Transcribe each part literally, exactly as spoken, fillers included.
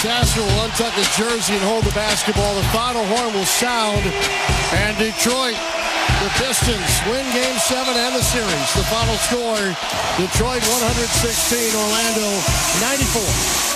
Sasser will untuck his jersey and hold the basketball. The final horn will sound, and Detroit, the Pistons, win Game seven and the series. The final score, Detroit one sixteen, Orlando ninety-four.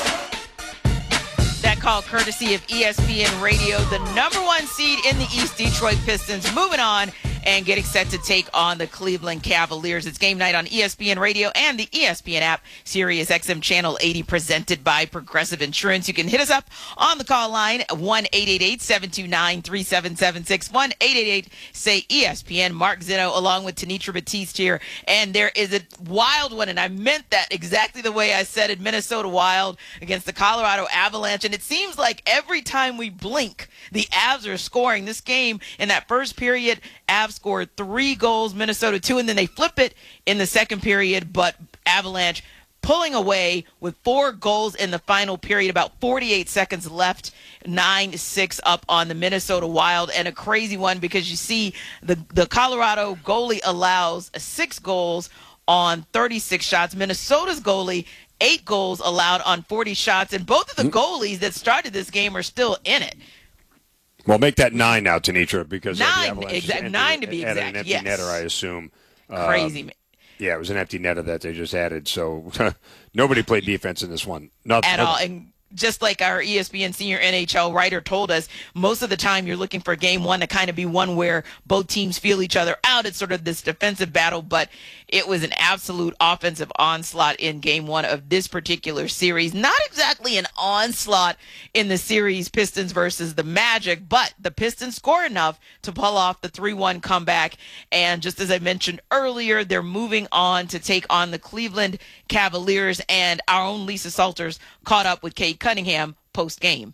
That call courtesy of E S P N Radio, the number one seed in the East, Detroit Pistons, moving on and getting set to take on the Cleveland Cavaliers. It's game night on E S P N Radio and the E S P N app, Sirius X M Channel eighty, presented by Progressive Insurance. You can hit us up on the call line, one eight eight eight, seven two nine, three seven seven six, one eight eight eight, say E S P N. Mark Zinno along with Tanitra Batiste here. And there is a wild one, and I meant that exactly the way I said it, Minnesota Wild against the Colorado Avalanche. And it seems like every time we blink, the Avs are scoring. This game, in that first period, Avs scored three goals, Minnesota two, and then they flip it in the second period, but Avalanche pulling away with four goals in the final period, about forty-eight seconds left, nine six up on the Minnesota Wild. And a crazy one because you see the, the Colorado goalie allows six goals on thirty-six shots. Minnesota's goalie, eight goals allowed on forty shots, and both of the goalies that started this game are still in it. Well, make that nine now, Tanitra, because nine, uh, the Avalanche exact, ended, nine to be added exact. an empty yes. netter, I assume. Crazy. Um, yeah, it was an empty netter that they just added. So nobody played defense in this one. Nothing at all. And just like our E S P N senior N H L writer told us, most of the time you're looking for game one to kind of be one where both teams feel each other out. It's sort of this defensive battle, but it was an absolute offensive onslaught in game one of this particular series. Not exactly an onslaught in the series Pistons versus the Magic, but the Pistons score enough to pull off the three one comeback. And just as I mentioned earlier, they're moving on to take on the Cleveland Cavaliers, and our own Lisa Salters caught up with Cade Cunningham post-game.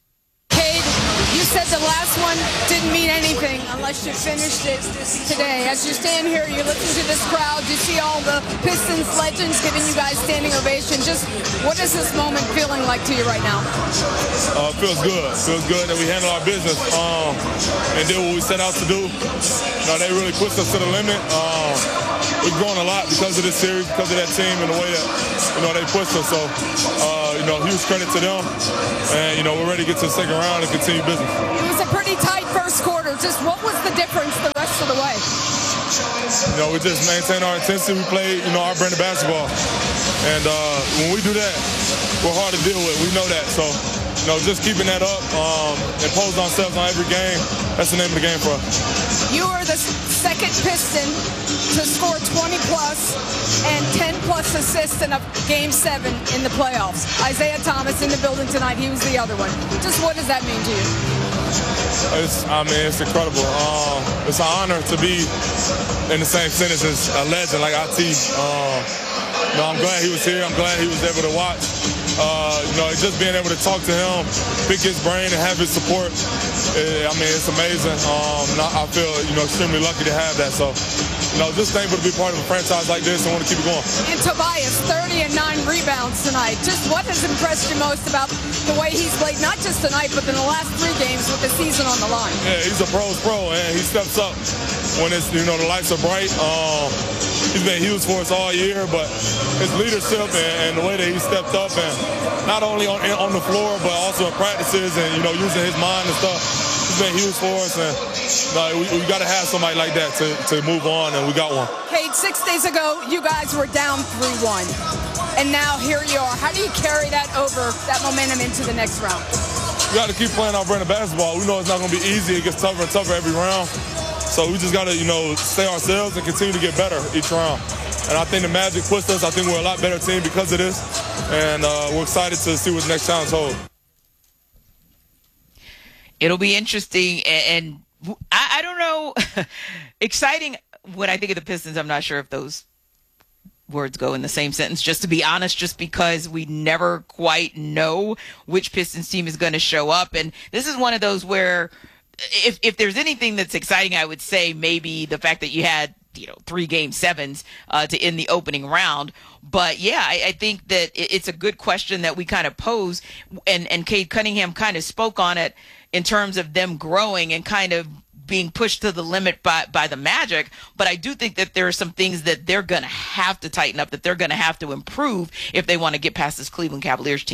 Cade, you said the last one didn't mean anything unless you finished it today. As you stand here, you listen to this crowd, you see all the Pistons legends giving you guys standing ovation. Just what is this moment feeling like to you right now? Uh, it feels good. It feels good that we handle our business um, and did what we set out to do. You know, they really pushed us to the limit. Um, we've grown a lot because of this series, because of that team and the way that, you know, they pushed us. So, uh, you know, huge credit to them. And, you know, we're ready to get to the second round and continue business. It was a pretty tight first quarter. Just what was the difference the rest of the way? You know, we just maintained our intensity. We played, you know, our brand of basketball. And uh, when we do that, we're hard to deal with. We know that. So, you know, just keeping that up, um, imposing ourselves on every game, that's the name of the game for us. You are the second Piston to score twenty plus and ten plus assists in a game seven in the playoffs. Isaiah Thomas in the building tonight. He was the other one. Just what does that mean to you? It's, I mean, it's incredible. Um, it's an honor to be in the same sentence as a legend like I T. Um, you know, I'm glad he was here. I'm glad he was able to watch. Uh, you know, just being able to talk to him, pick his brain, and have his support. It, I mean, it's amazing. Um, I feel, you know, extremely lucky to have that. So, you know, just thankful to be part of a franchise like this and want to keep it going. And Tobias, thirty and nine rebounds tonight. Just what has impressed you most about the way he's played, not just tonight, but in the last three games with the season on the line? Yeah, he's a pro's pro, and he steps up when it's, you know, the lights are bright. Um, he's been huge for us all year, but his leadership and, and the way that he stepped up, and not only on on the floor, but also in practices and, you know, using his mind and stuff, he's been huge for us. And no, we, we got to have somebody like that to, to move on, and we got one. Cade, six days ago, you guys were down three one, and now here you are. How do you carry that over, that momentum into the next round? We got to keep playing our brand of basketball. We know it's not going to be easy. It gets tougher and tougher every round. So we just got to, you know, stay ourselves and continue to get better each round. And I think the Magic pushed us. I think we're a lot better team because of this. And uh, we're excited to see what the next challenge holds. It'll be interesting. And, and I, I don't know. Exciting when I think of the Pistons. I'm not sure if those words go in the same sentence, just to be honest, just because we never quite know which Pistons team is going to show up. And this is one of those where if if there's anything that's exciting, I would say maybe the fact that you had, you know, three game sevens uh, to end the opening round. But yeah, I, I think that it's a good question that we kind of pose, and, and Cade Cunningham kind of spoke on it in terms of them growing and kind of being pushed to the limit by, by the Magic. But I do think that there are some things that they're going to have to tighten up, that they're going to have to improve if they want to get past this Cleveland Cavaliers team.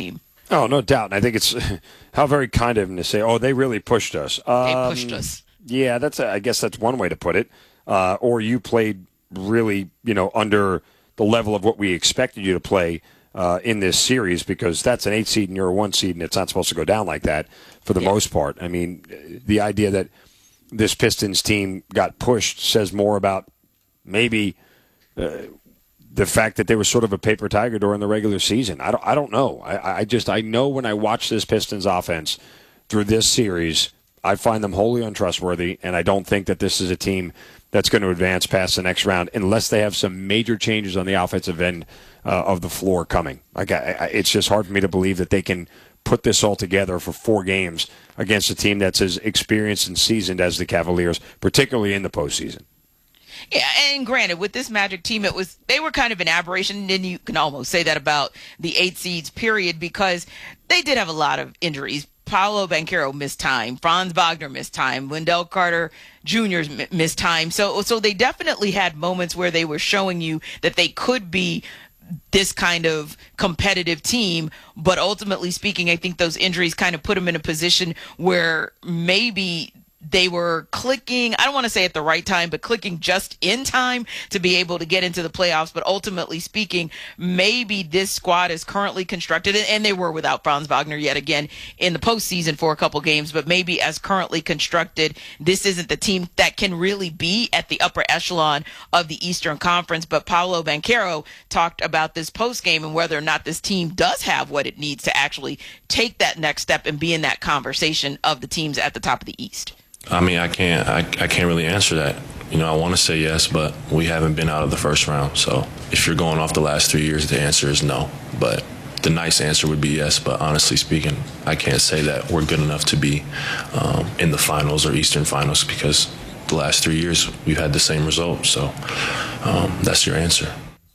Oh, no doubt. And I think it's how very kind of him to say, oh, they really pushed us. Um, They pushed us. Yeah, that's a, I guess that's one way to put it. Uh, or you played really, you know, under the level of what we expected you to play uh, in this series, because that's an eight seed and you're a one seed, and it's not supposed to go down like that for the Yeah. most part. I mean, the idea that this Pistons team got pushed says more about maybe uh, the fact that they were sort of a paper tiger during the regular season. I don't, I don't know. I, I just I know when I watch this Pistons offense through this series, I find them wholly untrustworthy, and I don't think that this is a team that's going to advance past the next round unless they have some major changes on the offensive end uh, of the floor coming. Like I, I, it's just hard for me to believe that they can put this all together for four games against a team that's as experienced and seasoned as the Cavaliers, particularly in the postseason. Yeah, and granted, with this Magic team, it was they were kind of an aberration, and you can almost say that about the eight seeds, period, because they did have a lot of injuries. Paolo Banchero missed time. Franz Wagner missed time. Wendell Carter Junior missed time. So, so they definitely had moments where they were showing you that they could be this kind of competitive team. But ultimately speaking, I think those injuries kind of put them in a position where maybe they were clicking, I don't want to say at the right time, but clicking just in time to be able to get into the playoffs. But ultimately speaking, maybe this squad is currently constructed, and they were without Franz Wagner yet again in the postseason for a couple games, but maybe as currently constructed, this isn't the team that can really be at the upper echelon of the Eastern Conference. But Paolo Banchero talked about this postgame and whether or not this team does have what it needs to actually take that next step and be in that conversation of the teams at the top of the East. I mean, I can't, I, I can't really answer that. You know, I want to say yes, but we haven't been out of the first round. So if you're going off the last three years, the answer is no. But the nice answer would be yes. But honestly speaking, I can't say that we're good enough to be um, in the finals or Eastern Finals, because the last three years we've had the same result. So um, that's your answer.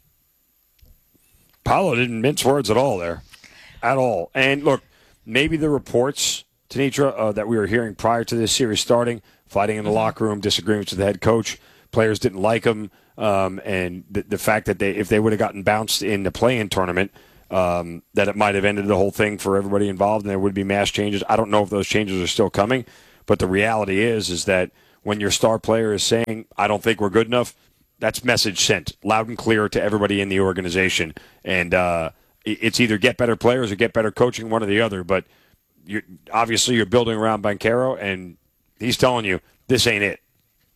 Paolo didn't mince words at all there, at all. And look, maybe the reports, Tenitra, uh, that we were hearing prior to this series starting, fighting in the locker room, disagreements with the head coach, players didn't like him, um, and the, the fact that they, if they would have gotten bounced in the play-in tournament, um, that it might have ended the whole thing for everybody involved, and there would be mass changes. I don't know if those changes are still coming, but the reality is, is that when your star player is saying, I don't think we're good enough, that's message sent loud and clear to everybody in the organization. And uh, it's either get better players or get better coaching, one or the other, but You're, obviously, you're building around Banchero, and he's telling you this ain't it.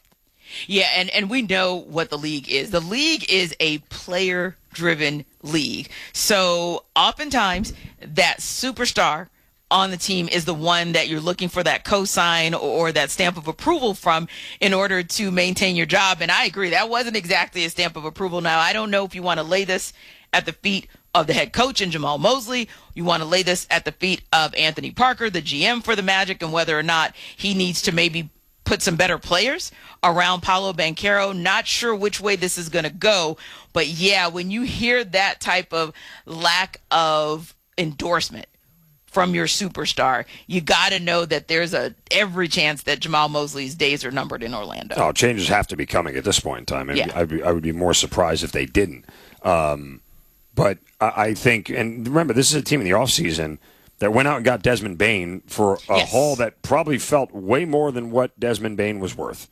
Yeah, and, and we know what the league is. The league is a player-driven league. So oftentimes, that superstar on the team is the one that you're looking for that cosign or that stamp of approval from in order to maintain your job. And I agree, that wasn't exactly a stamp of approval. Now, I don't know if you want to lay this at the feet of the head coach and Jamal Mosley. You want to lay this at the feet of Anthony Parker, the G M for the Magic, and whether or not he needs to maybe put some better players around Paolo Banchero. Not sure which way this is going to go. But, yeah, when you hear that type of lack of endorsement from your superstar, you got to know that there's a every chance that Jamal Mosley's days are numbered in Orlando. Oh, changes have to be coming at this point in time. Yeah. I'd be, I would be more surprised if they didn't. Um, but I, I think, and remember, this is a team in the offseason that went out and got Desmond Bane for a Yes. haul that probably felt way more than what Desmond Bane was worth,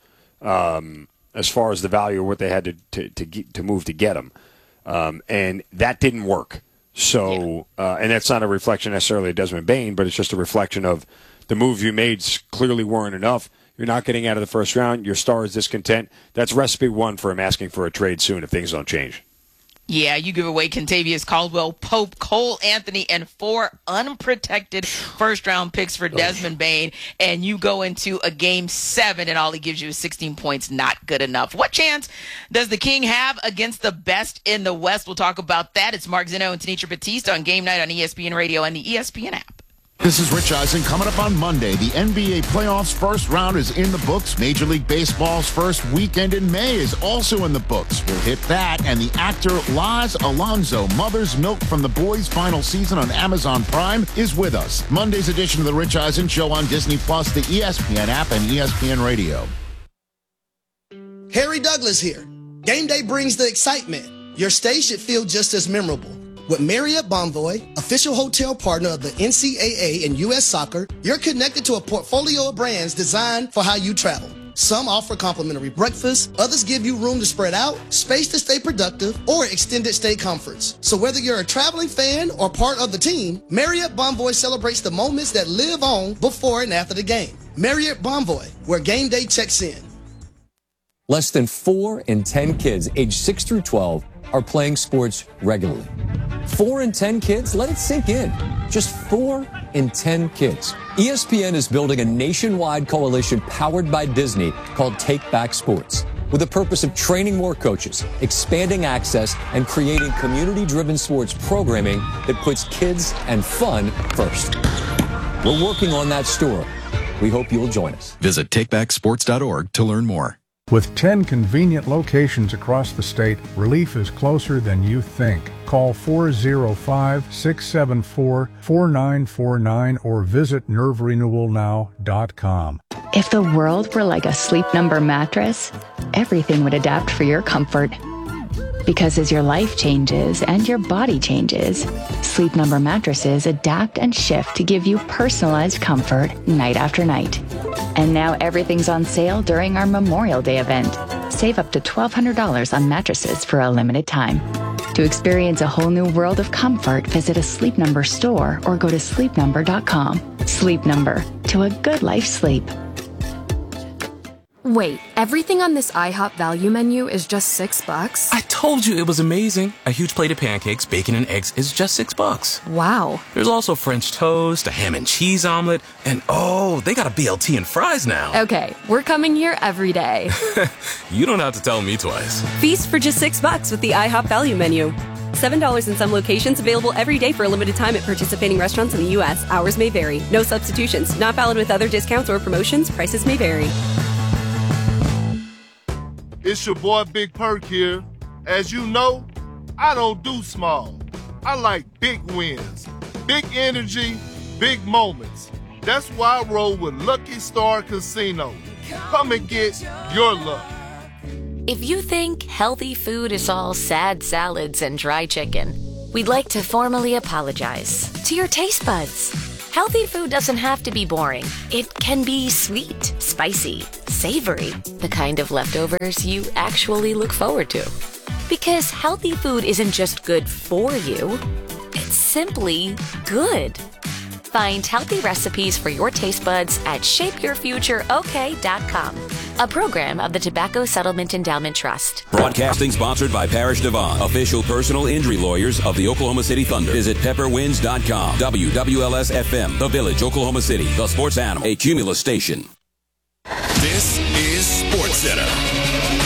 um, as far as the value of what they had to to to, get, to move to get him, um, and that didn't work. So, uh, and that's not a reflection necessarily of Desmond Bane, but it's just a reflection of the moves you made clearly weren't enough. You're not getting out of the first round. Your star is discontent. That's recipe one for him asking for a trade soon if things don't change. Yeah, you give away Kentavious Caldwell, Pope, Cole Anthony, and four unprotected first-round picks for Desmond Bane, and you go into a game seven, and all he gives you is sixteen points. Not good enough. What chance does the King have against the best in the West? We'll talk about that. It's Mark Zeno and Tenitra Batiste on Game Night on E S P N Radio and the E S P N app. This is Rich Eisen. Coming up on Monday, the N B A playoffs first round is in the books. Major League Baseball's first weekend in May is also in the books. We'll hit that, and the actor Laz Alonso, Mother's Milk from The Boys' final season on Amazon Prime, is with us. Monday's edition of the Rich Eisen Show on Disney Plus, the E S P N app, and E S P N Radio. Harry Douglas here. Game day brings the excitement. Your stay should feel just as memorable. With Marriott Bonvoy, official hotel partner of the N C double A and U S Soccer, you're connected to a portfolio of brands designed for how you travel. Some offer complimentary breakfast, others give you room to spread out, space to stay productive, or extended stay comforts. So whether you're a traveling fan or part of the team, Marriott Bonvoy celebrates the moments that live on before and after the game. Marriott Bonvoy, where game day checks in. Less than four in ten kids aged six through twelve are playing sports regularly. Four in ten kids? Let it sink in. Just four in ten kids. E S P N is building a nationwide coalition powered by Disney called Take Back Sports, with the purpose of training more coaches, expanding access, and creating community-driven sports programming that puts kids and fun first. We're working on that story. We hope you'll join us. Visit take back sports dot org to learn more. With ten convenient locations across the state, relief is closer than you think. Call four oh five, six seven four, four nine four nine or visit nerve renewal now dot com. If the world were like a Sleep Number mattress, everything would adapt for your comfort. Because as your life changes and your body changes, Sleep Number mattresses adapt and shift to give you personalized comfort night after night. And now everything's on sale during our Memorial Day event. Save up to twelve hundred dollars on mattresses for a limited time. To experience a whole new world of comfort, visit a Sleep Number store or go to sleep number dot com. Sleep Number, to a good life sleep. Wait, everything on this IHOP value menu is just six bucks? I told you it was amazing. A huge plate of pancakes, bacon, and eggs is just six bucks. Wow. There's also French toast, a ham and cheese omelet, and oh, they got a B L T and fries now. Okay, we're coming here every day. You don't have to tell me twice. Feast for just six bucks with the IHOP value menu. seven dollars in some locations, available every day for a limited time at participating restaurants in the U S. Hours may vary. No substitutions. Not valid with other discounts or promotions. Prices may vary. It's your boy Big Perk here. As you know, I don't do small. I like big wins, big energy, big moments. That's why I roll with Lucky Star Casino. Come and get your luck. If you think healthy food is all sad salads and dry chicken, we'd like to formally apologize to your taste buds. Healthy food doesn't have to be boring. It can be sweet, spicy, savory, the kind of leftovers you actually look forward to. Because healthy food isn't just good for you, it's simply good. Find healthy recipes for your taste buds at shape your future okay dot com, a program of the Tobacco Settlement Endowment Trust. Broadcasting sponsored by Parrish Devon, official personal injury lawyers of the Oklahoma City Thunder. Visit pepper winds dot com. W W L S F M, The Village, Oklahoma City, the sports animal, a Cumulus station. This is SportsCenter.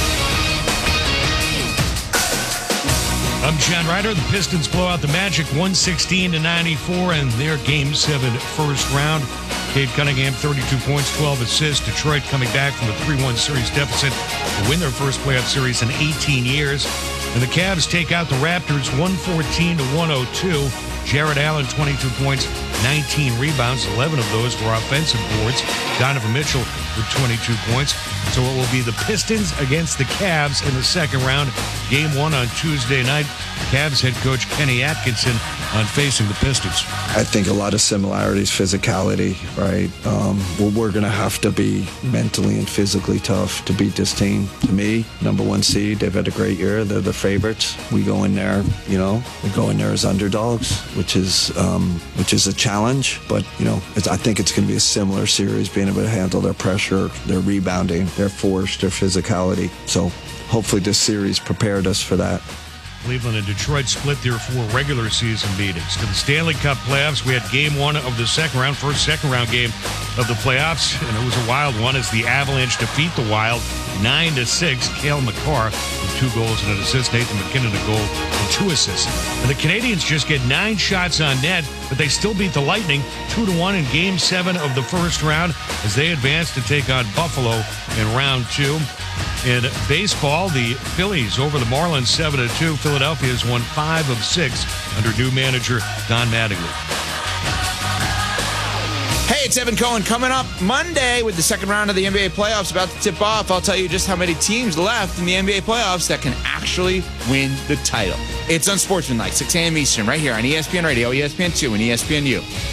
I'm John Ryder. The Pistons blow out the Magic one sixteen to ninety-four in their Game seven first round. Cade Cunningham, thirty-two points, twelve assists. Detroit coming back from a three one series deficit to win their first playoff series in eighteen years. And the Cavs take out the Raptors one fourteen to one oh two. Jared Allen, twenty-two points, nineteen rebounds. eleven of those were offensive boards. Donovan Mitchell with twenty-two points. So it will be the Pistons against the Cavs in the second round. Game one on Tuesday night. Cavs head coach Kenny Atkinson on facing the Pistons. I think a lot of similarities, physicality, right? Um, well, we're going to have to be mentally and physically tough to beat this team. To me, number one seed, they've had a great year. They're the favorites. We go in there, you know, we go in there as underdogs, which is um, which is a challenge. But, you know, it's, I think it's going to be a similar series, being able to handle their pressure, their rebounding, their force, their physicality. So hopefully this series prepared us for that. Cleveland and Detroit split their four regular season meetings. To the Stanley Cup playoffs, we had game one of the second round, first second round game of the playoffs, and it was a wild one as the Avalanche defeat the Wild nine to six. Cale Makar with two goals and an assist. Nathan McKinnon a goal and two assists. And the Canadians just get nine shots on net, but they still beat the Lightning two to one in game seven of the first round as they advance to take on Buffalo in round two. In baseball, the Phillies over the Marlins seven to two. Philadelphia has won five of six under new manager Don Mattingly. Hey, Hey, it's Evan Cohen. Coming up Monday with the second round of the N B A playoffs about to tip off. I'll tell you just how many teams left in the N B A playoffs that can actually win the title. It's Unsportsmanlike, six a.m. Eastern, right here on E S P N Radio, E S P N two, and E S P N U.